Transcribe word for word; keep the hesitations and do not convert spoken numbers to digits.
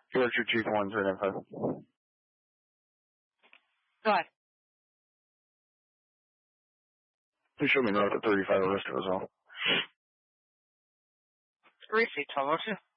Here's your chief one three nine five. Go ahead. You showed me north at thirty-five Arista as well. Receipt, how about you?